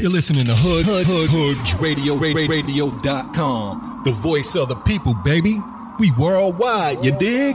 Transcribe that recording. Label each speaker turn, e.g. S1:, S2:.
S1: You're listening to Hood Radio.com. The voice of the people, baby. We worldwide, you dig?